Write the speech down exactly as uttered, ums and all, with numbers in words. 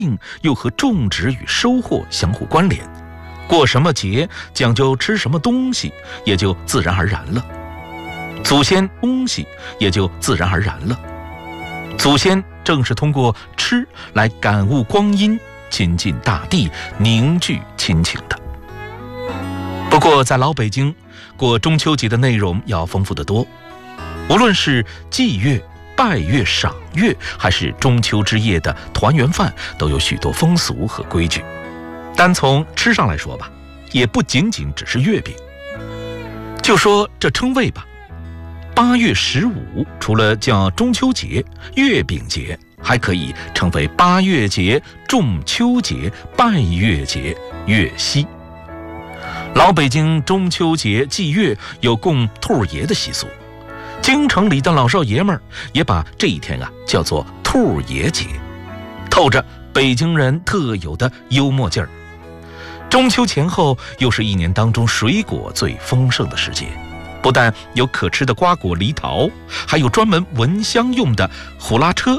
又和种植与收获相互关联，过什么节讲究吃什么东西，也就自然而然了。祖先东西也就自然而然了。祖先正是通过吃来感悟光阴，亲近大地，凝聚亲情的。不过在老北京，过中秋节的内容要丰富得多，无论是祭月、拜月、赏月，还是中秋之夜的团圆饭，都有许多风俗和规矩。单从吃上来说吧，也不仅仅只是月饼。就说这称谓吧，八月十五除了叫中秋节、月饼节，还可以称为八月节、仲秋节、拜月节、月夕。老北京中秋节祭月有供兔爷的习俗，京城里的老少爷们儿也把这一天啊叫做兔爷节，透着北京人特有的幽默劲儿。中秋前后又是一年当中水果最丰盛的时节，不但有可吃的瓜果梨桃，还有专门闻香用的呼啦车